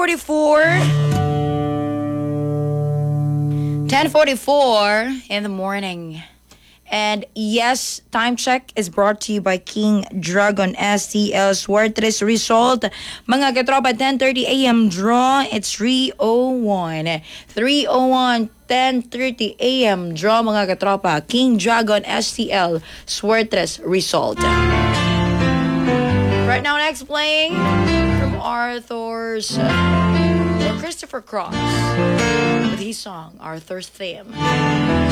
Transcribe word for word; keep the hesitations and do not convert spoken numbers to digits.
forty-four. ten forty-four in the morning. And yes, time check is brought to you by King Dragon S T L Suertes result. Mga katropa, ten thirty a.m. draw. It's three oh one. three oh one, ten thirty a.m. draw, mga katropa. King Dragon S T L Suertes result. Right now, next playing from Arthur's uh, or Christopher Cross with his song, Arthur's Theme.